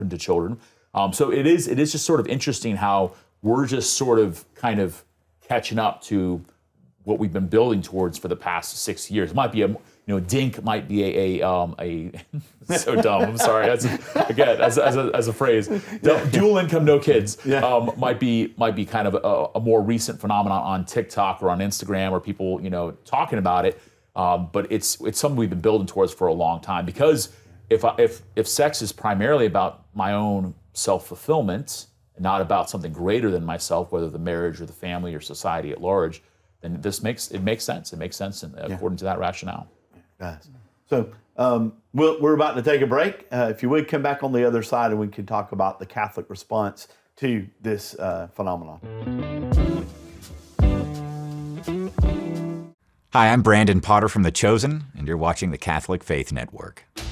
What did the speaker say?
to children. So it is just sort of interesting how we're just sort of kind of catching up to what we've been building towards for the past 6 years. It might be DINK might be a so dumb. I'm sorry. As a phrase, dual income, no kids might be kind of a more recent phenomenon on TikTok or on Instagram, or people talking about it. But it's something we've been building towards for a long time, because if sex is primarily about my own self-fulfillment and not about something greater than myself, whether the marriage or the family or society at large, then this makes sense. It makes sense according to that rationale. Yes. So we're about to take a break. If you would come back on the other side, and we can talk about the Catholic response to this phenomenon. Hi, I'm Brandon Potter from The Chosen, and you're watching the Catholic Faith Network.